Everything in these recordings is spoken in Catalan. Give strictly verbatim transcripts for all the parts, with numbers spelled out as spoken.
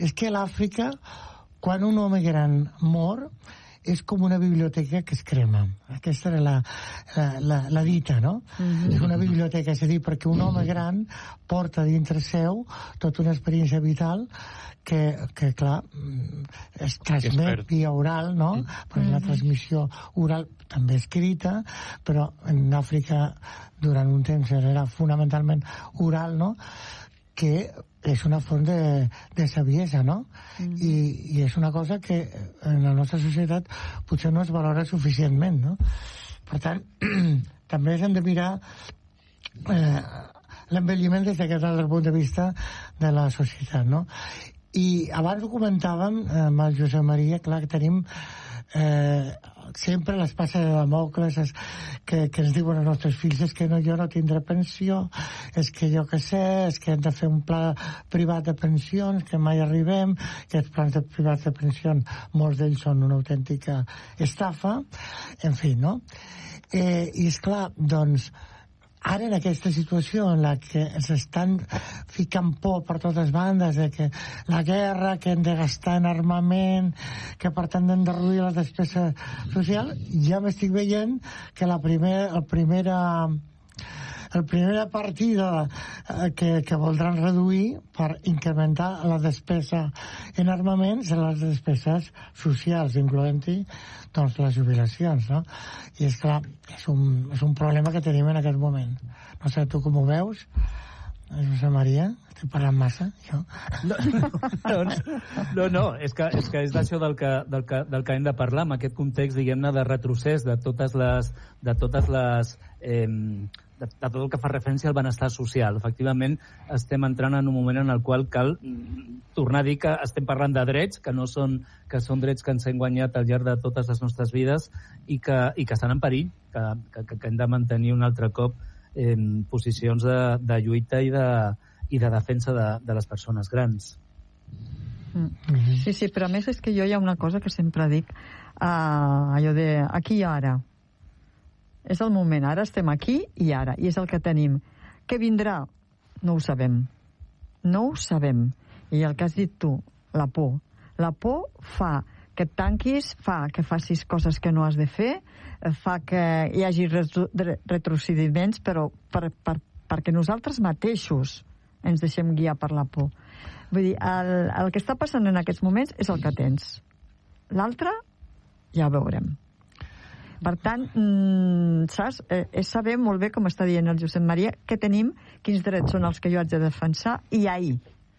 és que l'Àfrica, quan un home gran mor, és com una biblioteca que es crema. Aquesta era la, la, la, la dita, no? Mm-hmm. És una biblioteca, és a dir, perquè un home gran porta dintre seu tota una experiència vital que, que clar, es transmet via oral, no? Mm-hmm. Perquè la transmissió oral també escrita, però en Àfrica durant un temps era fonamentalment oral, no? Que és una font de, de saviesa, no? Mm. I, I és una cosa que en la nostra societat potser no es valora suficientment, no? Per tant, també hem de mirar eh, l'envelliment des d'aquest altre punt de vista de la societat, no? I abans ho comentàvem eh, amb el Josep Maria, clar que tenim eh, sempre l'espasa de Damocles es, que, que ens diuen els nostres fills és que no, jo no tindré pensió, és que jo què sé, és que hem de fer un pla privat de pensions, que mai arribem, que els plans de privats de pensions, molts d'ells són una autèntica estafa, en fi, no? Eh, I esclar, doncs, ara en aquesta situació en la que ens estan ficant por per totes bandes de que la guerra, que hem de gastar en armament, que per tant hem de reduir la despesa social, ja m'estic veient que la primera, el primera la primera partida que, que voldran reduir per incrementar la despesa en armaments en les despeses socials, incloent-hi doncs, les jubilacions, no? I és clar, és un, és un problema que tenim en aquest moment. No sé, tu com ho veus, Josep Maria? Estic parlant massa, jo? No, no, no, no és que és, que és d'això del que, del, que, del que hem de parlar, en aquest context, diguem-ne, de retrocés de totes les... De totes les eh, de, de tot el que fa referència al benestar social. Efectivament, estem entrant en un moment en el qual cal tornar a dir que estem parlant de drets, que no són, que són drets que ens hem guanyat al llarg de totes les nostres vides i que, i que estan en perill, que, que, que hem de mantenir un altre cop eh, posicions de, de lluita i de, i de defensa de, de les persones grans. Mm. Sí, sí, però a més és que jo hi ha una cosa que sempre dic, uh, allò de aquí i ara. És el moment, ara estem aquí i ara, i és el que tenim. Què vindrà? No ho sabem. No ho sabem. I el que has dit tu, la por. La por fa que et tanquis, fa que facis coses que no has de fer, fa que hi hagi retrocediments, però per, per, perquè nosaltres mateixos ens deixem guiar per la por. Vull dir, el, el que està passant en aquests moments és el que tens. L'altre, ja ho veurem. Per tant, mmm, saps? Eh, és saber molt bé, com està dient el Josep Maria, què tenim, quins drets són els que jo haig de defensar, i ahir.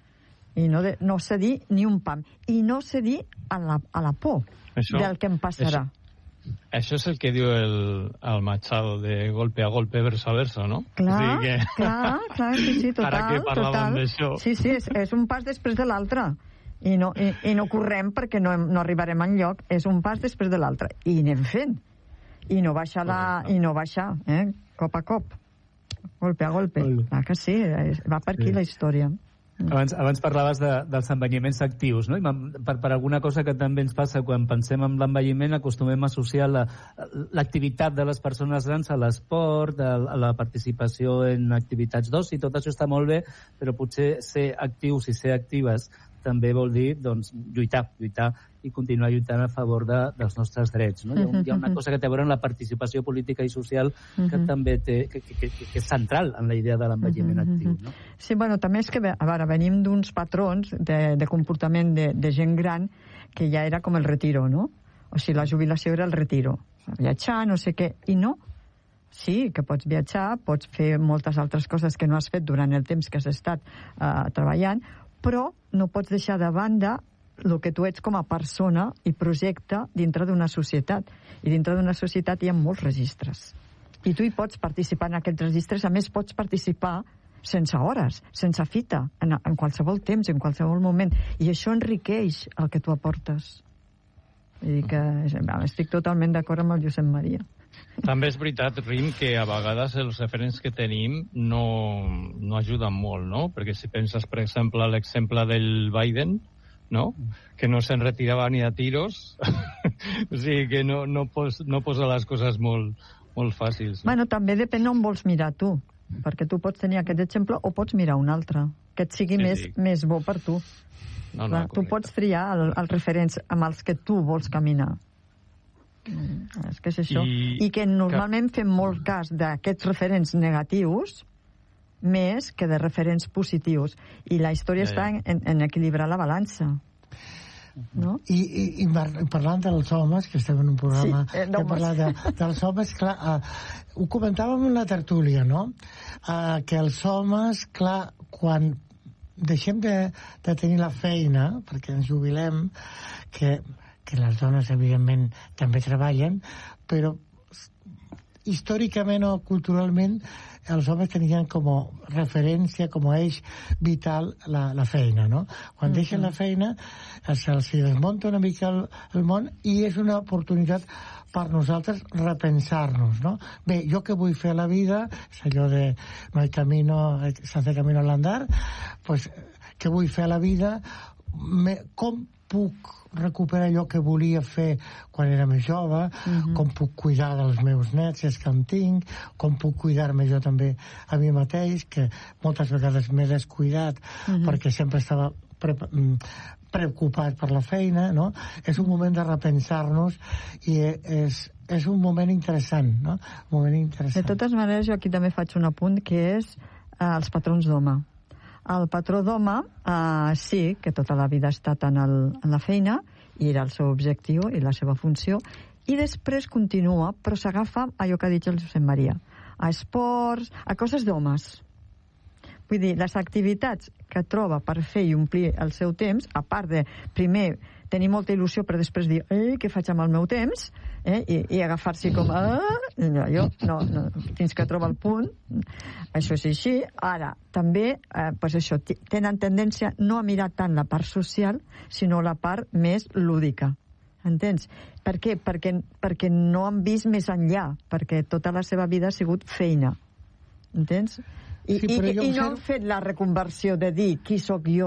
I no, de, no cedir ni un pam. I no cedir a la, a la por això, del que em passarà. Això, això és el que diu el, el Machado, de golpe a golpe, verso a verso, no? Clar, o sigui que... clar, clar, sí, sí, total. Ara que parlàvem d'això. Sí, sí, és, és un pas després de l'altre. I no, i, i no correm perquè no, no arribarem enlloc. És un pas després de l'altre. I anem fent. I no baixar, la, i no baixar, eh? Cop a cop, golpe a golpe. Clar que sí, va per aquí sí. La història. Abans, abans parlaves de, dels envelliments actius, no? I per, per alguna cosa que també ens passa quan pensem en l'envelliment, acostumem a associar l'activitat la, de les persones grans a l'esport, a, a la participació en activitats d'oci, tot això està molt bé, però potser ser actius i ser actives també vol dir doncs, lluitar, lluitar i continuar lluitant a favor de, dels nostres drets. No? Hi, ha, hi ha una cosa que té a veure amb la participació política i social que uh-huh. també té, que, que, que, que és central en la idea de l'envelliment uh-huh. actiu. No? Sí, bueno, també és que a veure, venim d'uns patrons de, de comportament de, de gent gran que ja era com el retiro, no? O sigui, la jubilació era el retiro. Viatjar, no sé què, i no. Sí, que pots viatjar, pots fer moltes altres coses que no has fet durant el temps que has estat uh, treballant, però no pots deixar de banda el que tu ets com a persona i projecte dintre d'una societat. I dintre d'una societat hi ha molts registres. I tu hi pots participar en aquests registres. A més, pots participar sense hores, sense fita, en, en qualsevol temps, en qualsevol moment. I això enriqueix el que tu aportes. Vull dir que estic totalment d'acord amb el Josep Maria. També és veritat, Rim, que a vegades els referents que tenim no, no ajuden molt, no? Perquè si penses, per exemple, l'exemple del Biden, no? Que no se'n retirava ni a tiros, o sigui que no, no, pos, no posa les coses molt, molt fàcils. No? Bueno, també depèn on vols mirar tu, perquè tu pots tenir aquest exemple o pots mirar un altre, que et sigui sí, més, sí. més bo per tu. No, Clar, no, tu pots triar el, els referents amb els que tu vols caminar. Mm, és que és això. I, I que normalment que... fem molt cas d'aquests referents negatius més que de referents positius. I la història ja, ja. està en, en equilibrar la balança. No? I, i, i parlant dels homes, que estem en un programa sí, eh, que parla de, dels homes, clar, uh, ho comentàvem en la tertúlia, no? Uh, que els homes, clar, quan deixem de, de tenir la feina, perquè ens jubilem, que, que les dones, evidentment, també treballen, però històricament o culturalment els homes tenien com a referència, com a eix vital la, la feina, no? Quan mm-hmm. deixen la feina se'ls desmunta una mica el, el món i és una oportunitat per nosaltres repensar-nos, no? Bé, jo què vull fer a la vida? És allò de no hay camino, se hace camino al andar. Pues, què vull fer a la vida? Me, com puc recuperar allò que volia fer quan era més jove, uh-huh. com puc cuidar dels meus nets, si és que en tinc, com puc cuidar-me jo també a mi mateix, que moltes vegades m'he descuidat uh-huh. perquè sempre estava pre preocupat per la feina, no? És un moment de repensar-nos i és, és un moment interessant, no? Un moment interessant. De totes maneres, jo aquí també faig un apunt que és eh, els patrons d'home. El patró d'home, eh, sí, que tota la vida ha estat en, el, en la feina, i era el seu objectiu i la seva funció, i després continua, però s'agafa allò que ha dit el Josep Maria, a esports, a coses d'homes. Vull dir, les activitats que troba per fer i omplir el seu temps, a part de, primer, tenir molta il·lusió, però després dir, eh, què faig amb el meu temps? Eh? I, i agafar-s'hi com, ah, jo, no, no, fins que troba el punt. Això és així. Ara, també, eh, pues això, tenen tendència no a mirar tant la part social, sinó la part més lúdica. Entens? Per què? Perquè, perquè no han vist més enllà, perquè tota la seva vida ha sigut feina. Entens? I, sí, i, i no han fet la reconversió de dir qui sóc jo,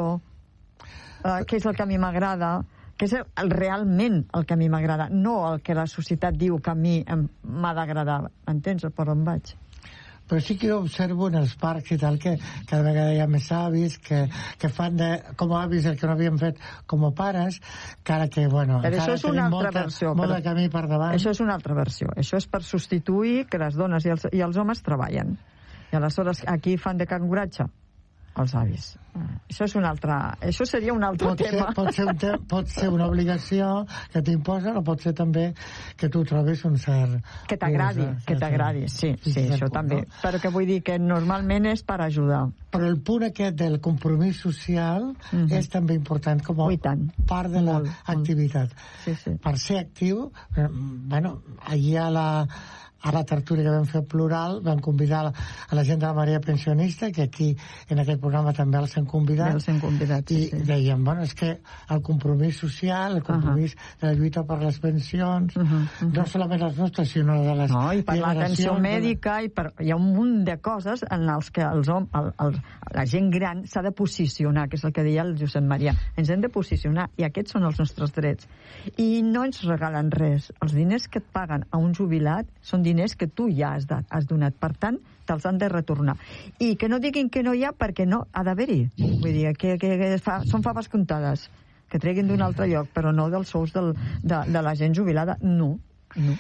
uh, què és el que a mi m'agrada, que és el, realment el que a mi m'agrada, no el que la societat diu que a mi m'ha d'agradar. Entens per on vaig? Però sí que jo observo en els parcs i tal que cada vegada hi ha més avis que, que fan de, com a avis el que no havien fet com a pares, cara que, bueno, però això és una altra molta, versió. Molt de camí per davant. Això és una altra versió. Això és per substituir que les dones i els, i els homes treballen. I aleshores aquí fan de canguratge els avis. Això és un altre, això seria un altre pot tema. Ser, pot, ser un te pot ser una obligació que t'imposen o pot ser també que tu trobis un cert... Que t'agradi, que t'agradi, sí, sí, sí això punt, també. No? Però que vull dir que normalment és per ajudar. Però el punt aquest del compromís social uh-huh. és també important com a part de l'activitat. Sí, sí. Per ser actiu, eh, bueno, allà a la... a la tertúlia que vam fer plural vam convidar a la gent de la Maria Pensionista, que aquí en aquest programa també els hem convidat, els hem convidat sí, i sí. dèiem, bueno, és que el compromís social, el compromís uh -huh. de la lluita per les pensions, uh -huh, uh -huh. no solament les nostres, sinó de les no, i per l'atenció mèdica, i per, hi ha un munt de coses en els que els hom, el, el, la gent gran s'ha de posicionar, que és el que deia el Josep Maria, ens hem de posicionar, i aquests són els nostres drets, i no ens regalen res, els diners que et paguen a un jubilat són diners que tu ja has, dat, has donat. Per tant, te'ls han de retornar. I que no diguin que no hi ha perquè no ha d'haver-hi. Vull dir, que, que, que fa, són faves comptades. Que treguin d'un altre lloc, però no dels sous del, de, de la gent jubilada. No. no.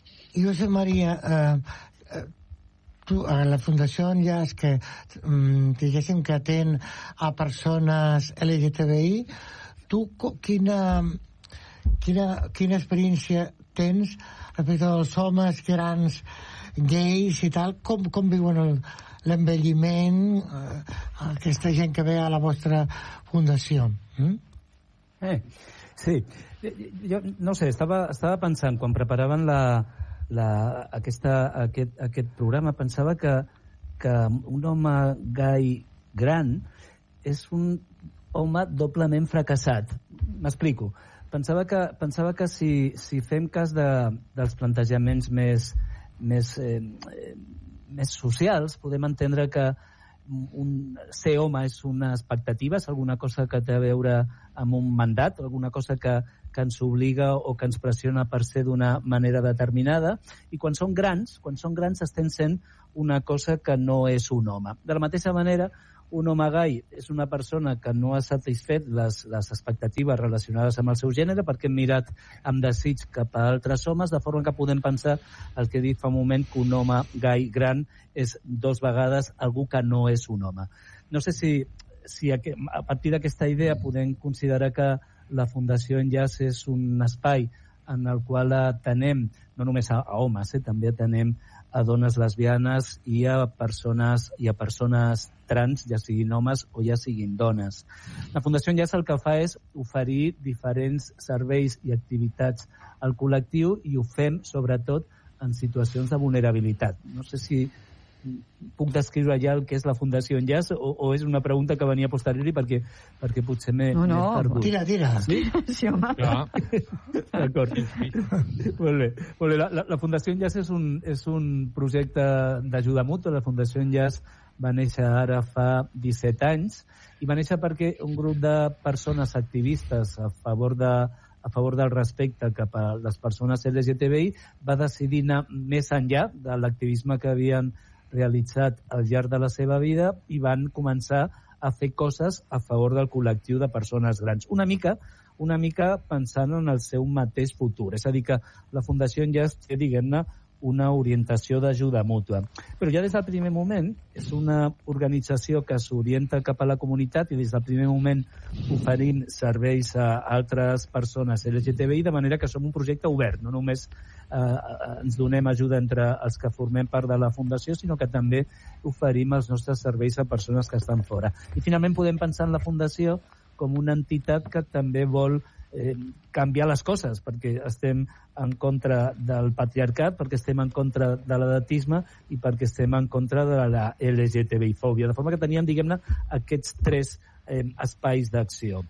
I Josep Maria, eh, eh, tu, a la Fundació Enllaç, que mm, diguéssim que atén a persones L G T B I, tu quina, quina, quina experiència tens respecte dels homes grans gais i tal, com, com viuen l'envelliment, eh, aquesta gent que ve a la vostra fundació? Mm? Eh, sí, jo no sé, estava, estava pensant, quan preparaven la, la, aquesta, aquest, aquest programa, pensava que, que un home gai gran és un home doblement fracassat. M'explico. Pensava que, pensava que si, si fem cas de, dels plantejaments més, més, eh, més socials, podem entendre que un, ser home és una expectativa, és alguna cosa que té a veure amb un mandat, alguna cosa que, que ens obliga o que ens pressiona per ser d'una manera determinada, i quan són grans, quan són grans estem sent una cosa que no és un home. De la mateixa manera, un home gai és una persona que no ha satisfet les, les expectatives relacionades amb el seu gènere perquè hem mirat amb desig cap a altres homes, de forma que podem pensar el que he dit fa un moment, que un home gai gran és dos vegades algú que no és un home. No sé si, si a partir d'aquesta idea podem considerar que la Fundació Enllaç és un espai en el qual atenem no només a, a homes, eh, també atenem a dones lesbianes i a persones i a persones trans, ja siguin homes o ja siguin dones. La Fundació Enllaç el que fa és oferir diferents serveis i activitats al col·lectiu i ho fem sobretot en situacions de vulnerabilitat. No sé si puc descriure ja el que és la Fundació Enllaç o, o és una pregunta que venia a posteriori perquè, perquè potser m'he no, no. perdut. Tira, tira. Sí? Sí, home. Ja. D'acord. Molt bé. Molt bé. La, la, la Fundació Enllaç és un, és un projecte d'ajuda mútua. La Fundació Enllaç va néixer ara fa disset anys i va néixer perquè un grup de persones activistes a favor de a favor del respecte cap a les persones L G T B I va decidir anar més enllà de l'activisme que havien realitzat al llarg de la seva vida i van començar a fer coses a favor del col·lectiu de persones grans. Una mica, una mica pensant en el seu mateix futur. És a dir, que la Fundació Enllaç té, diguem-ne, una orientació d'ajuda mútua. Però ja des del primer moment és una organització que s'orienta cap a la comunitat i des del primer moment oferim serveis a altres persones L G T B I, de manera que som un projecte obert. No només eh, ens donem ajuda entre els que formem part de la Fundació, sinó que també oferim els nostres serveis a persones que estan fora. I finalment podem pensar en la Fundació com una entitat que també vol Eh, canviar les coses, perquè estem en contra del patriarcat, perquè estem en contra de l'edatisme i perquè estem en contra de la L G T B I-fòbia. De forma que teníem, diguem-ne, aquests tres eh, espais d'acció.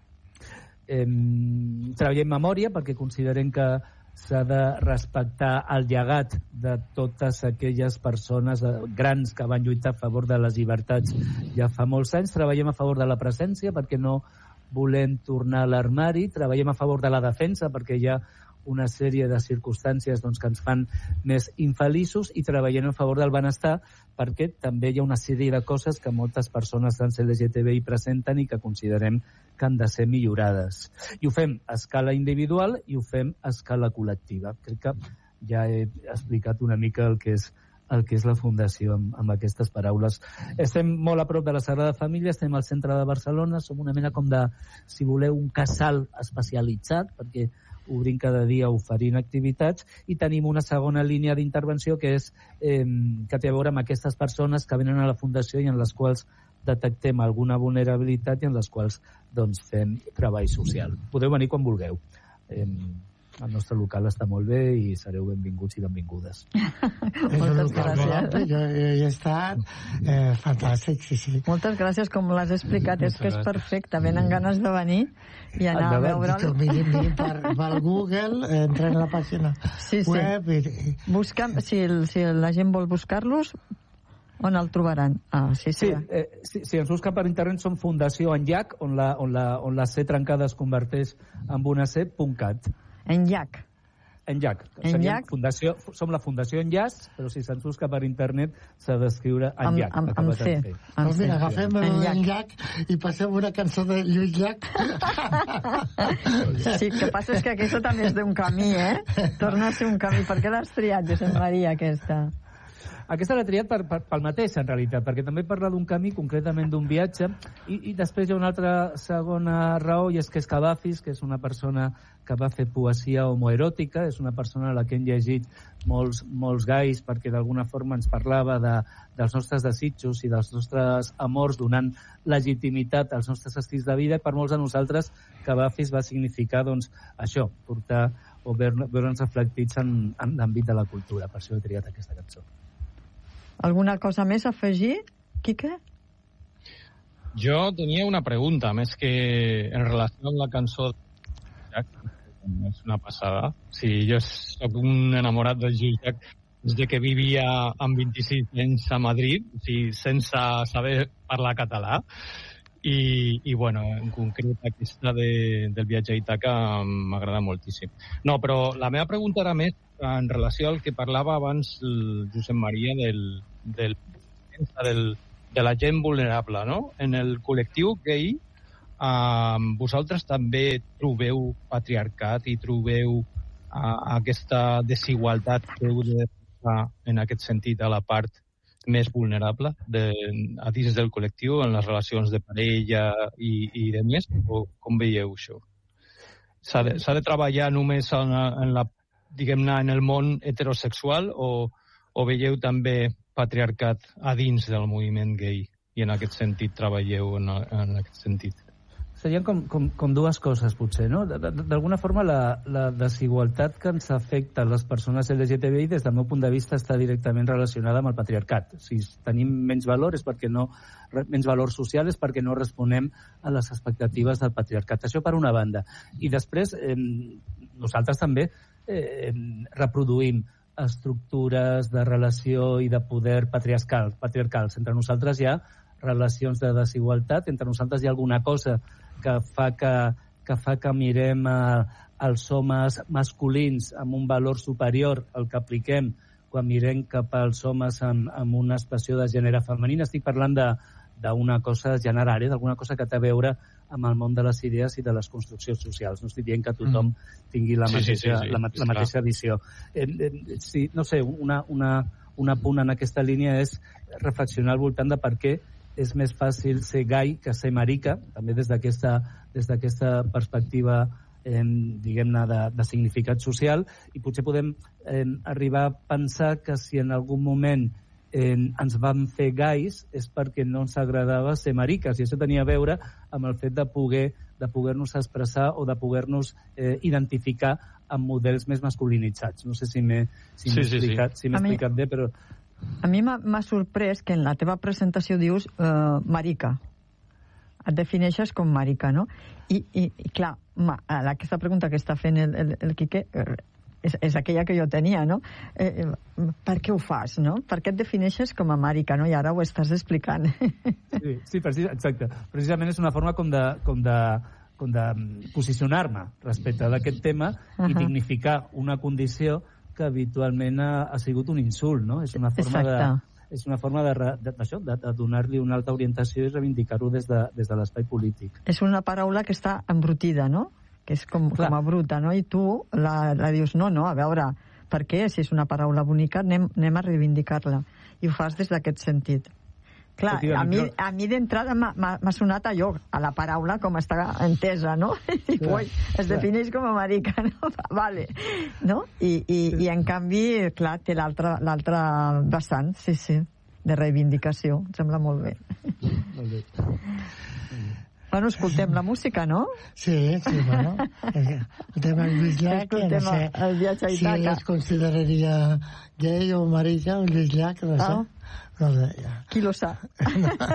Eh, treballem memòria perquè considerem que s'ha de respectar el llegat de totes aquelles persones grans que van lluitar a favor de les llibertats ja fa molts anys. Treballem a favor de la presència perquè no volem tornar a l'armari, treballem a favor de la defensa perquè hi ha una sèrie de circumstàncies doncs, que ens fan més infeliços i treballem a favor del benestar perquè també hi ha una sèrie de coses que moltes persones trans L G T B I presenten i que considerem que han de ser millorades. I ho fem a escala individual i ho fem a escala col·lectiva. Crec que ja he explicat una mica el que és el que és la Fundació amb, amb aquestes paraules. Estem molt a prop de la Sagrada Família, estem al centre de Barcelona, som una mena com de, si voleu, un casal especialitzat, perquè obrim cada dia oferint activitats, i tenim una segona línia d'intervenció que és eh, que té a veure amb aquestes persones que venen a la Fundació i en les quals detectem alguna vulnerabilitat i en les quals doncs, fem treball social. Podeu venir quan vulgueu. Eh, El nostre local està molt bé i sereu benvinguts i benvingudes. Moltes gràcies. Jo, jo he estat eh, fantàstic, sí, sí. Moltes gràcies, com l'has explicat, és que és perfecte. Venen ganes de venir i anar a veure'l. Mirin, mirin per, per Google, eh, entren a la pàgina sí, sí. web i... Busca'm, si, si la gent vol buscar-los, on el trobaran? Ah, sí, sí. Sí, eh, si, si ens busca per internet som Fundació Enllaç, on la, on la, on la C trencada es converteix en una C, punt cat. Enllaç. Enllaç. Enllaç. Fundació, som la Fundació Enllaç, però si se'ns busca per internet s'ha d'escriure Enllaç. Amb, amb, amb C. Doncs mira, agafem Enllaç i passem una cançó de Lluís Llach. Sí, el que passa és que aquesta també és d'un camí, eh? Torna a ser un camí. Per què l'has triat, Josep Maria, aquesta? Aquesta l'he triat per, per, pel mateix, en realitat, perquè també parla d'un camí, concretament d'un viatge, i, i després hi ha una altra segona raó, i és que és Cavafis, que és una persona que va fer poesia homoeròtica, és una persona a la que hem llegit molts, molts gais, perquè d'alguna forma ens parlava de, dels nostres desitjos i dels nostres amors, donant legitimitat als nostres estils de vida, i per molts de nosaltres Cavafis va significar, doncs, això, portar o veure'ns reflectits en, en l'àmbit de la cultura. Per això he triat aquesta cançó. Alguna cosa més a afegir, Quique? Jo tenia una pregunta, més que en relació amb la cançó de és una passada. Sí, jo soc un enamorat del Lluís Llach des de que vivia amb vint-i-sis anys a Madrid, o sigui, sense saber parlar català. I, i bueno, en concret aquesta de, del viatge a Ítaca m'agrada moltíssim. No, però la meva pregunta era més en relació al que parlava abans el Josep Maria del, del, del, de la gent vulnerable, no? En el col·lectiu gay, eh, vosaltres també trobeu patriarcat i trobeu eh, aquesta desigualtat que heu de posar en aquest sentit a la part més vulnerable de, a dins del col·lectiu, en les relacions de parella i, i de més, o com veieu això? S'ha de, s'ha de treballar només en, en la, diguem-ne, en el món heterosexual o, o veieu també patriarcat a dins del moviment gay i en aquest sentit treballeu en, en aquest sentit? Serien com, com, com dues coses, potser, no? D'alguna forma, la, la desigualtat que ens afecta a les persones L G T B I, des del meu punt de vista, està directament relacionada amb el patriarcat. Si tenim menys valor és perquè no, menys valor social és perquè no responem a les expectatives del patriarcat. Això per una banda. I després, eh, nosaltres també eh, reproduïm estructures de relació i de poder patriarcal, patriarcals. Entre nosaltres hi ha relacions de desigualtat, entre nosaltres hi ha alguna cosa que fa que, que, fa que mirem a, als homes masculins amb un valor superior al que apliquem quan mirem cap als homes amb, amb una expressió de gènere femenina. Estic parlant d'una cosa general, eh? D'alguna cosa que té a veure amb el món de les idees i de les construccions socials. No estic dient que tothom tingui la mateixa, sí, sí, sí, sí. La, la mateixa visió. Eh, eh, sí, no sé, una, una, un apunt en aquesta línia és reflexionar al voltant de per què és més fàcil ser gai que ser marica, també des d'aquesta des d'aquesta perspectiva eh, diguem-ne de, de significat social, i potser podem eh, arribar a pensar que si en algun moment eh, ens vam fer gais és perquè no ens agradava ser mariques, i això tenia a veure amb el fet de poder de poder-nos expressar o de poder-nos eh, identificar amb models més masculinitzats. No sé si m'he si sí, sí, explicat, sí. si explicat bé, però a mi m'ha sorprès que en la teva presentació dius uh, marica. Et defineixes com marica, no? I, i, i clar, ma, aquesta pregunta que està fent el, el, el Quique és, és aquella que jo tenia, no? Eh, per què ho fas, no? Per què et defineixes com a marica, no? I ara ho estàs explicant. Sí, sí, precis, exacte. Precisament és una forma com de, com de, com de posicionar-me respecte d'aquest tema uh-huh. i dignificar una condició que habitualment ha, ha sigut un insult, no? És una forma Exacte. de és una forma de, de, de, de, de donar-li una alta orientació i reivindicar-ho des de, des de l'espai polític. És una paraula que està embrutida, no? Que és com, com a bruta, no? I tu la, la dius, no, no, a veure, per què? Si és una paraula bonica, anem, anem a reivindicar-la. I ho fas des d'aquest sentit. Clar, a mi, a mi d'entrada m'ha sonat allò, a la paraula com està entesa, no? I clar, ui, es clar. defineix com a marica, no? Vale, no? I, i, i en canvi, clar, té l'altre vessant, sí, sí, de reivindicació. Em sembla molt bé. Molt bé. Bueno, escoltem la música, no? Sí, sí, bueno. El tema del Lluís Llach, que no sé el viatge a si es consideraria gay o marica, o Lluís Llach, no sé. Ah. No sé, ja. Qui lo sap?